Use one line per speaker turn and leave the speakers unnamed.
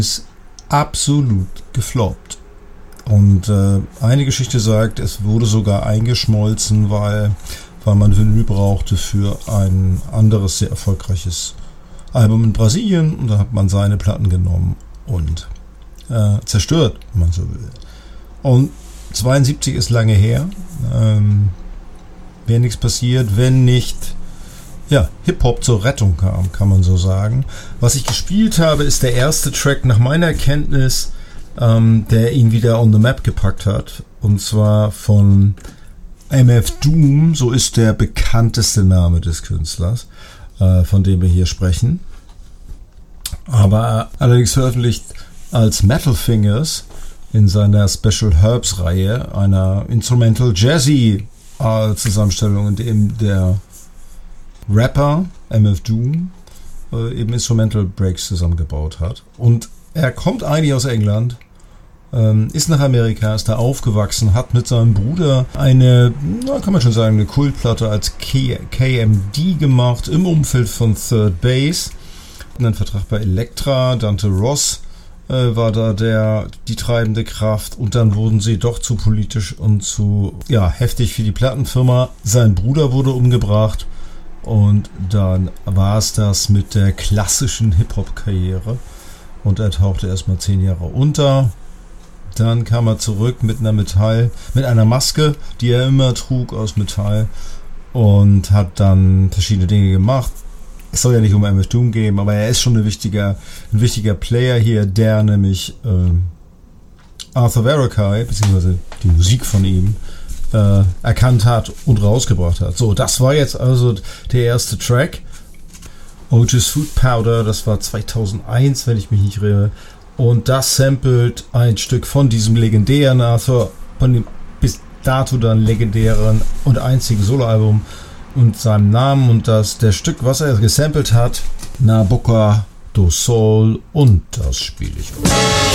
ist absolut gefloppt. Und eine Geschichte sagt, es wurde sogar eingeschmolzen, weil man Vinyl brauchte für ein anderes sehr erfolgreiches Album in Brasilien. Und da hat man seine Platten genommen und zerstört, wenn man so will. Und 72 ist lange her. Wäre nichts passiert, wenn nicht Hip-Hop zur Rettung kam, kann man so sagen. Was ich gespielt habe, ist der erste Track nach meiner Kenntnis, der ihn wieder on the map gepackt hat. Und zwar von MF Doom, so ist der bekannteste Name des Künstlers, von dem wir hier sprechen. Aber allerdings veröffentlicht als Metal Fingers in seiner Special Herbs Reihe, einer Instrumental Jazzy Zusammenstellung, in dem der Rapper MF Doom eben Instrumental Breaks zusammengebaut hat. Und er kommt eigentlich aus England, ist nach Amerika, ist da aufgewachsen, hat mit seinem Bruder eine, kann man schon sagen, eine Kultplatte als KMD gemacht im Umfeld von Third Base. Einen Vertrag bei Elektra, Dante Ross war da die treibende Kraft, und dann wurden sie doch zu politisch und zu heftig für die Plattenfirma. Sein Bruder wurde umgebracht und dann war es das mit der klassischen Hip-Hop-Karriere, und er tauchte erstmal 10 Jahre unter. Dann kam er zurück mit einer Maske, die er immer trug aus Metall, und hat dann verschiedene Dinge gemacht. Es soll ja nicht um MF Doom gehen, aber er ist schon ein wichtiger Player hier, der nämlich Arthur Verocai, beziehungsweise die Musik von ihm, erkannt hat und rausgebracht hat. So, das war jetzt also der erste Track. Otis Food Powder, das war 2001, wenn ich mich nicht irre. Und das samplet ein Stück von diesem legendären Arthur, von dem bis dato dann legendären und einzigen Soloalbum und seinem Namen, und der Stück, was er gesampelt hat, Na Boca do Sol, und das spiele ich euch.